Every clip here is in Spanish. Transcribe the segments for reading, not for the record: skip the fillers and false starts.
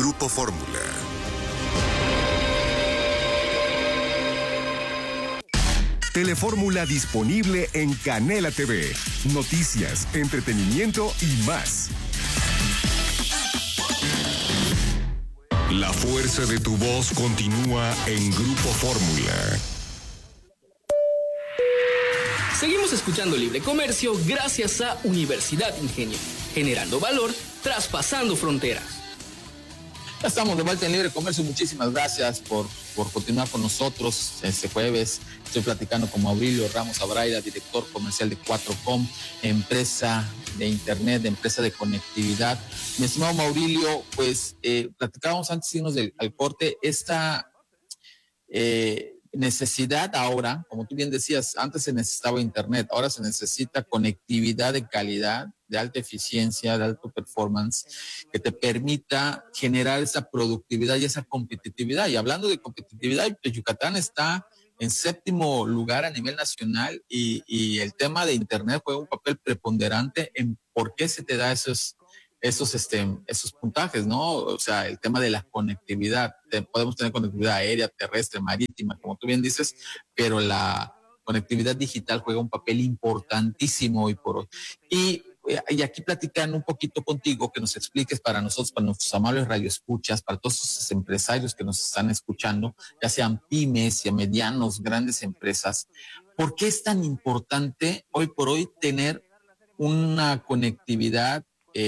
Grupo Fórmula. Telefórmula disponible en Canela TV. Noticias, entretenimiento y más. La fuerza de tu voz continúa en Grupo Fórmula. Seguimos escuchando Libre Comercio gracias a Universidad Ingenio, generando valor, traspasando fronteras. Ya estamos de vuelta en Libre Comercio. Muchísimas gracias por continuar con nosotros este jueves. Estoy platicando con Maurilio Ramos Abraida, director comercial de 4Com, empresa de internet, empresa de conectividad. Mi estimado Maurilio, pues platicábamos antes de irnos al corte, esta necesidad ahora, como tú bien decías, antes se necesitaba internet, ahora se necesita conectividad de calidad, de alta eficiencia, de alto performance, que te permita generar esa productividad y esa competitividad. Y hablando de competitividad, Yucatán está en 7º lugar a nivel nacional y el tema de internet juega un papel preponderante en por qué se te da esos puntajes, ¿no? O sea, el tema de la conectividad. Podemos tener conectividad aérea, terrestre, marítima, como tú bien dices, pero la conectividad digital juega un papel importantísimo hoy por hoy. Y aquí platicando un poquito contigo, que nos expliques para nosotros, para nuestros amables radioescuchas, para todos esos empresarios que nos están escuchando, ya sean pymes, ya medianos, grandes empresas, ¿por qué es tan importante hoy por hoy tener una conectividad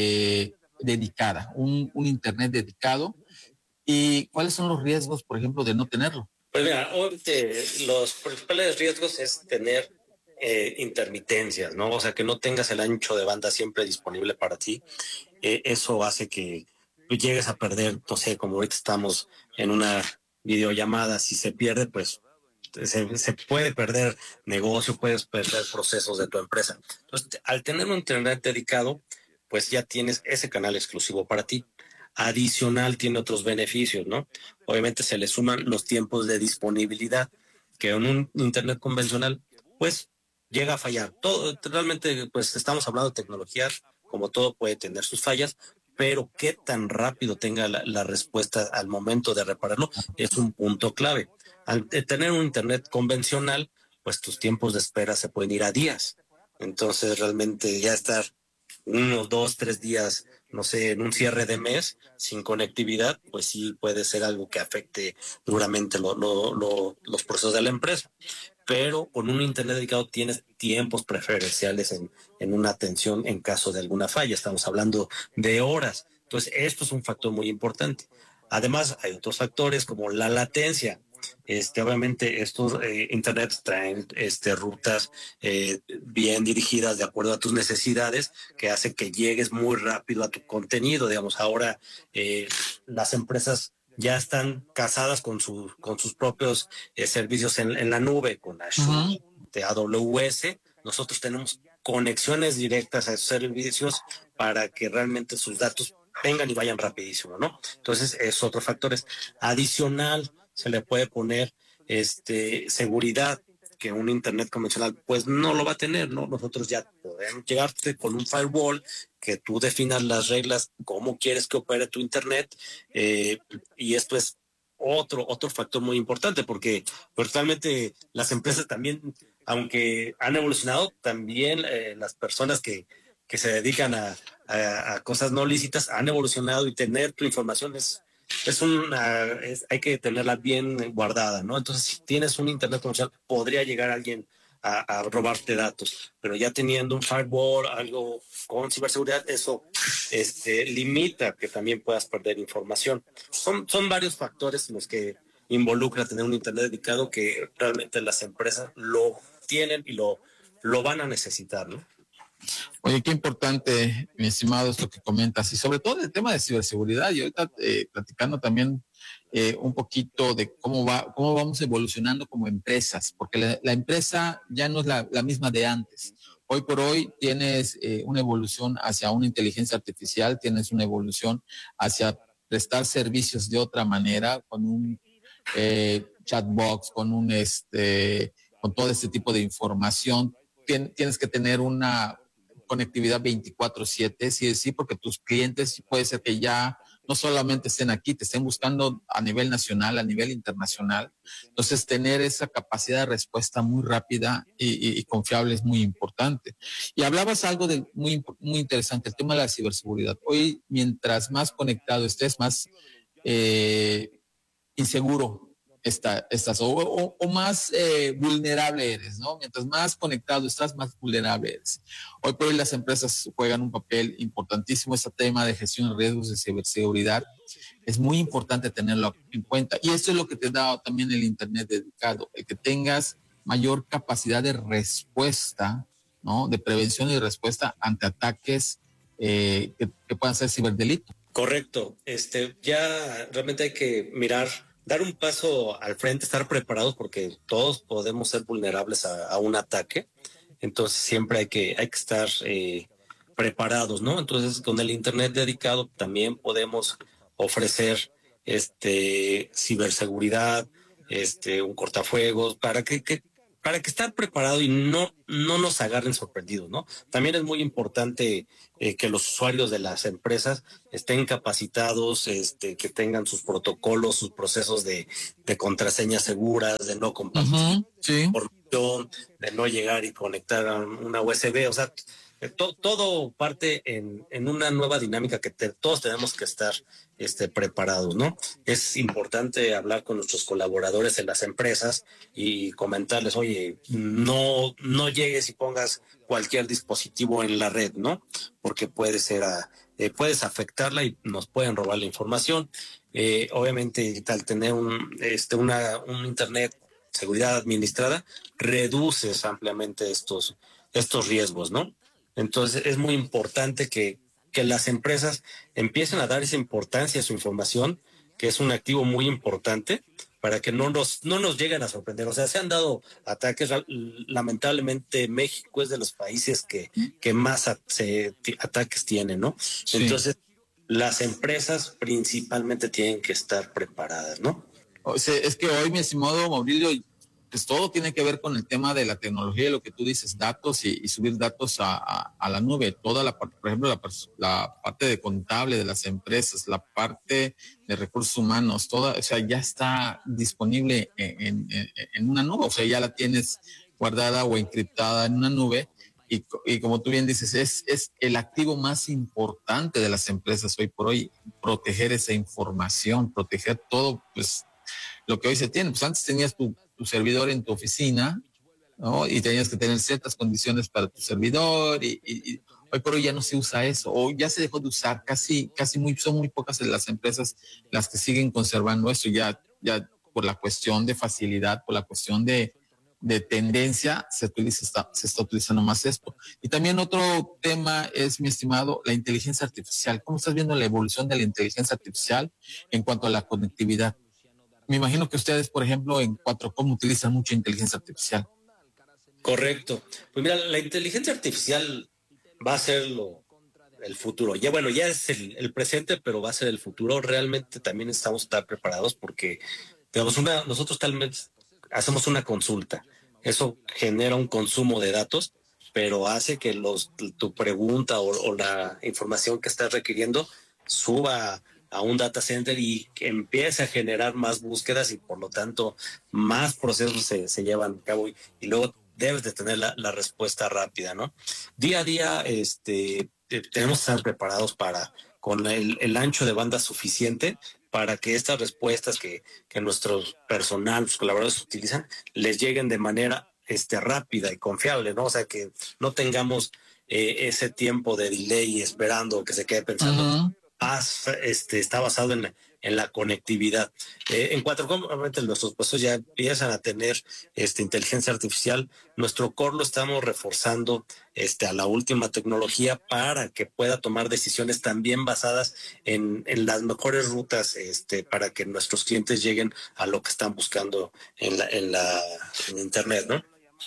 dedicada, un internet dedicado? ¿Y cuáles son los riesgos, por ejemplo, de no tenerlo? Pues mira, los principales riesgos es tener intermitencias, ¿no? O sea, que no tengas el ancho de banda siempre disponible para ti. Eso hace que llegues a perder, no sé, como ahorita estamos en una videollamada, si se pierde, pues se puede perder negocio, puedes perder procesos de tu empresa. Entonces, al tener un internet dedicado, pues ya tienes ese canal exclusivo para ti. Adicional, tiene otros beneficios, ¿no? Obviamente se le suman los tiempos de disponibilidad, que en un internet convencional, pues llega a fallar. Todo, realmente, pues estamos hablando de tecnología, como todo puede tener sus fallas, pero qué tan rápido tenga la respuesta al momento de repararlo es un punto clave. Al tener un internet convencional, pues tus tiempos de espera se pueden ir a días. Entonces realmente ya estar 1, 2, 3 días, no sé, en un cierre de mes sin conectividad, pues sí puede ser algo que afecte duramente los procesos de la empresa. Pero con un internet dedicado tienes tiempos preferenciales en una atención en caso de alguna falla. Estamos hablando de horas. Entonces, esto es un factor muy importante. Además, hay otros factores como la latencia. Obviamente estos internet traen rutas bien dirigidas de acuerdo a tus necesidades, que hace que llegues muy rápido a tu contenido. Digamos, ahora las empresas ya están casadas con sus propios servicios en la nube, con Azure, de AWS. Nosotros tenemos conexiones directas a esos servicios para que realmente sus datos vengan y vayan rapidísimo, ¿no? Entonces, es otro factor. Adicional, se le puede poner seguridad, que un internet convencional pues no lo va a tener, ¿no? Nosotros ya podemos llegarte con un firewall, que tú definas las reglas, cómo quieres que opere tu internet, y esto es otro factor muy importante, porque realmente las empresas también, aunque han evolucionado, también las personas que se dedican a cosas no lícitas han evolucionado, y tener tu información hay que tenerla bien guardada, ¿no? Entonces, si tienes un internet comercial, podría llegar alguien a robarte datos, pero ya teniendo un firewall, algo con ciberseguridad, eso limita que también puedas perder información. Son varios factores los que involucra tener un internet dedicado, que realmente las empresas lo tienen y lo van a necesitar, ¿no? Oye, qué importante, mi estimado, esto que comentas, y sobre todo el tema de ciberseguridad. Y ahorita platicando también un poquito de cómo vamos evolucionando como empresas, porque la empresa ya no es la misma de antes. Hoy por hoy tienes una evolución hacia una inteligencia artificial, tienes una evolución hacia prestar servicios de otra manera, con un chatbox, con con todo este tipo de información. Tienes que tener una conectividad 24/7, sí, porque tus clientes puede ser que ya no solamente estén aquí, te estén buscando a nivel nacional, a nivel internacional. Entonces, tener esa capacidad de respuesta muy rápida y confiable es muy importante. Y hablabas algo de muy interesante, el tema de la ciberseguridad. Hoy, mientras más conectado estés, más inseguro estás o más vulnerable eres, ¿no? Mientras más conectado estás, más vulnerable eres. Hoy por hoy las empresas juegan un papel importantísimo. Este tema de gestión de riesgos de ciberseguridad es muy importante tenerlo en cuenta. Y esto es lo que te da también el Internet dedicado, el que tengas mayor capacidad de respuesta, ¿no? De prevención y respuesta ante ataques que puedan ser ciberdelitos. Correcto. Ya realmente hay que dar un paso al frente, estar preparados porque todos podemos ser vulnerables a un ataque. Entonces siempre hay que estar preparados, ¿no? Entonces con el Internet dedicado también podemos ofrecer ciberseguridad, un cortafuegos para que estar preparado y no nos agarren sorprendidos, ¿no? También es muy importante que los usuarios de las empresas estén capacitados, que tengan sus protocolos, sus procesos de contraseñas seguras, de no compartir información, de no llegar y conectar a una USB, o sea, todo parte en una nueva dinámica que todos tenemos que estar preparados, ¿no? Es importante hablar con nuestros colaboradores en las empresas y comentarles, oye, no llegues y pongas cualquier dispositivo en la red, ¿no? Porque puedes afectarla y nos pueden robar la información. Obviamente, al tener un Internet, seguridad administrada, reduces ampliamente estos riesgos, ¿no? Entonces es muy importante que las empresas empiecen a dar esa importancia a su información, que es un activo muy importante, para que no nos lleguen a sorprender. O sea, se han dado ataques, lamentablemente México es de los países que más ataques tienen, ¿no? Sí. Entonces, las empresas principalmente tienen que estar preparadas, ¿no? O sea, es que hoy, mi estimado Maurilio, pues todo tiene que ver con el tema de la tecnología, lo que tú dices, datos y subir datos a la nube. Toda la parte, por ejemplo, la parte de contable de las empresas, la parte de recursos humanos, toda, o sea, ya está disponible en una nube, o sea, ya la tienes guardada o encriptada en una nube. Y como tú bien dices, es el activo más importante de las empresas hoy por hoy, proteger esa información, proteger todo, pues, lo que hoy se tiene. Pues antes tenías tu servidor en tu oficina, ¿no? Y tenías que tener ciertas condiciones para tu servidor y hoy por hoy ya no se usa eso, o ya se dejó de usar, son muy pocas las empresas las que siguen conservando eso, ya por la cuestión de facilidad, por la cuestión de tendencia, se está utilizando más esto. Y también otro tema es, mi estimado, la inteligencia artificial. ¿Cómo estás viendo la evolución de la inteligencia artificial en cuanto a la conectividad? Me imagino que ustedes, por ejemplo, en 4Com utilizan mucha inteligencia artificial. Correcto. Pues mira, la inteligencia artificial va a ser el futuro. Ya es el presente, pero va a ser el futuro. Realmente también estamos estar preparados porque, digamos, nosotros tal vez hacemos una consulta. Eso genera un consumo de datos, pero hace que tu pregunta o la información que estás requiriendo suba a un data center y que empiece a generar más búsquedas y por lo tanto más procesos se llevan a cabo y luego debes de tener la respuesta rápida, ¿no? Día a día tenemos que estar preparados con el ancho de banda suficiente para que estas respuestas que nuestro personal, los colaboradores utilizan, les lleguen de manera rápida y confiable, ¿no? O sea, que no tengamos ese tiempo de delay esperando que se quede pensando. Uh-huh. Está basado en la conectividad. En 4Com, obviamente, nuestros puestos ya empiezan a tener inteligencia artificial. Nuestro core lo estamos reforzando a la última tecnología para que pueda tomar decisiones también basadas en las mejores rutas para que nuestros clientes lleguen a lo que están buscando en Internet, ¿no?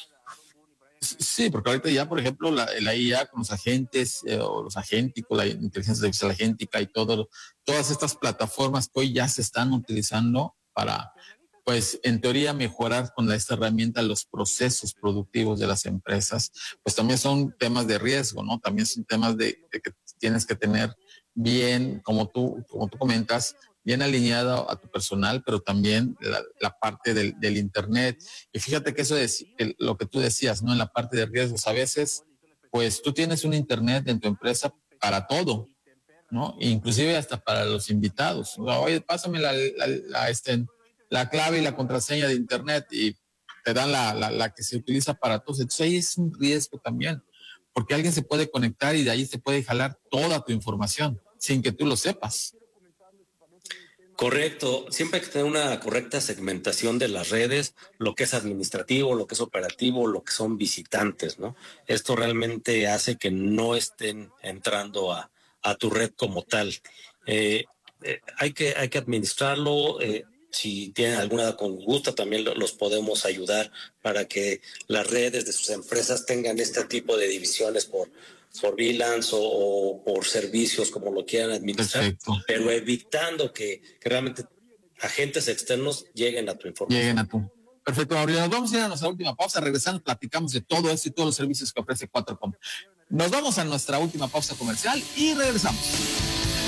Sí, porque ahorita ya, por ejemplo, la IA con los agentes o los agénticos, la inteligencia artificial agéntica y todas estas plataformas que hoy ya se están utilizando para, pues, en teoría mejorar con esta herramienta los procesos productivos de las empresas, pues también son temas de riesgo, ¿no? También son temas de que tienes que tener bien, como tú comentas, bien alineado a tu personal, pero también la parte del Internet. Y fíjate que eso es lo que tú decías, ¿no? En la parte de riesgos, a veces, pues tú tienes un Internet en tu empresa para todo, ¿no? Inclusive hasta para los invitados. O sea, oye, pásame la clave y la contraseña de Internet y te dan la que se utiliza para todos. Entonces ahí es un riesgo también, porque alguien se puede conectar y de ahí se puede jalar toda tu información sin que tú lo sepas. Correcto, siempre hay que tener una correcta segmentación de las redes, lo que es administrativo, lo que es operativo, lo que son visitantes, ¿no? Esto realmente hace que no estén entrando a tu red como tal. Hay que administrarlo. Si tienen alguna con gusto, también los podemos ayudar para que las redes de sus empresas tengan este tipo de divisiones por VLANs o por servicios, como lo quieran administrar. Perfecto. Pero evitando que realmente agentes externos lleguen a tu información. Perfecto, Aurelio. Nos vamos a ir a nuestra última pausa. Regresando, platicamos de todo esto y todos los servicios que ofrece 4Com. Nos vamos a nuestra última pausa comercial y regresamos.